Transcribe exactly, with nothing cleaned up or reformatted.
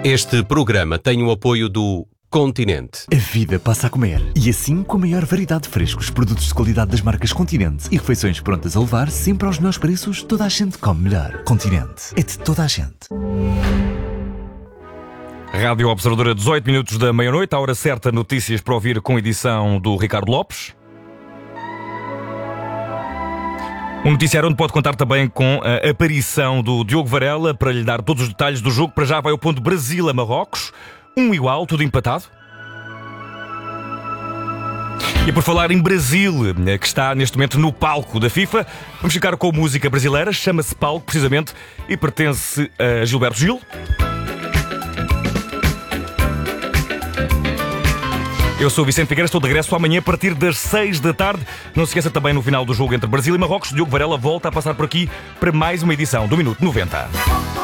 Este programa tem o apoio do Continente. A vida passa a comer. E assim, com a maior variedade de frescos, produtos de qualidade das marcas Continente e refeições prontas a levar, sempre aos melhores preços, toda a gente come melhor. Continente. É de toda a gente. Rádio Observadora, dezoito minutos da meia-noite, a hora certa, notícias para ouvir com edição do Ricardo Lopes. Um noticiário onde pode contar também com a aparição do Diogo Varela para lhe dar todos os detalhes do jogo. Para já vai o ponto Brasil a Marrocos. Um igual, tudo empatado. E por falar em Brasil, que está neste momento no palco da FIFA, vamos ficar com música brasileira. Chama-se Palco, precisamente, e pertence a Gilberto Gil. Eu sou o Vicente Figueiredo, estou de regresso amanhã a partir das seis da tarde. Não se esqueça também, no final do jogo entre Brasil e Marrocos, Diogo Varela volta a passar por aqui para mais uma edição do Minuto noventa.